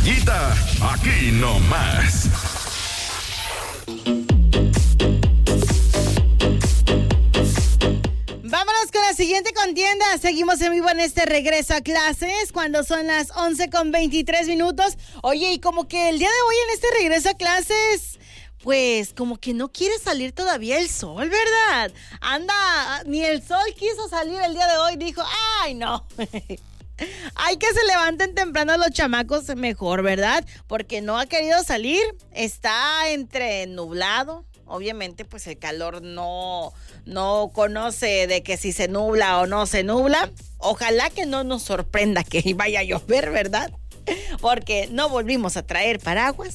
rayita, aquí nomás. Vámonos con la siguiente contienda. Seguimos en vivo en este regreso a clases cuando son las 11:23. Oye, y como que el día de hoy en este regreso a clases, pues como que no quiere salir todavía el sol, ¿verdad? Anda, ni el sol quiso salir el día de hoy. Dijo, ay, no. Hay que se levanten temprano los chamacos mejor, ¿verdad? Porque no ha querido salir. Está entre nublado. Obviamente, pues el calor no conoce de que si se nubla o no se nubla. Ojalá que no nos sorprenda que vaya a llover, ¿verdad? Porque no volvimos a traer paraguas.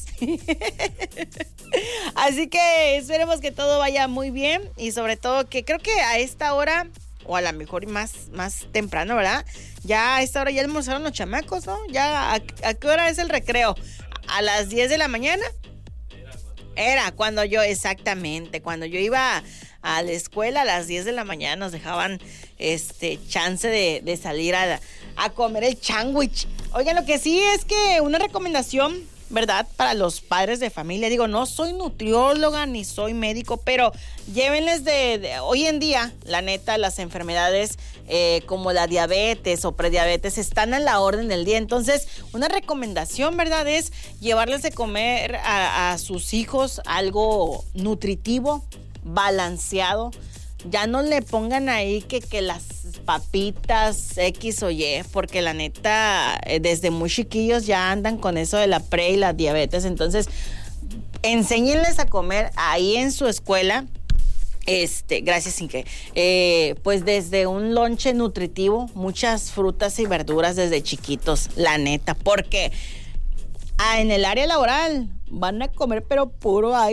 Así que esperemos que todo vaya muy bien. Y sobre todo que creo que a esta hora, o a lo mejor más temprano, ¿verdad? Ya a esta hora ya almorzaron los chamacos, ¿no? Ya, ¿a qué hora es el recreo? ¿A las 10 de la mañana? Era cuando yo iba a la escuela a las 10 de la mañana nos dejaban chance de salir a comer el sándwich. Oigan, lo que sí es que una recomendación, ¿verdad? Para los padres de familia. Digo, no soy nutrióloga ni soy médico, pero llévenles de hoy en día, la neta, las enfermedades como la diabetes o prediabetes están a la orden del día. Entonces, una recomendación, ¿verdad? Es llevarles de comer a sus hijos algo nutritivo, balanceado. Ya no le pongan ahí que las papitas X o Y, porque la neta, desde muy chiquillos ya andan con eso de la pre y la diabetes. Entonces, enséñenles a comer ahí en su escuela. Gracias, Inge. Pues desde un lonche nutritivo, muchas frutas y verduras desde chiquitos, la neta, porque en el área laboral van a comer pero puro aire.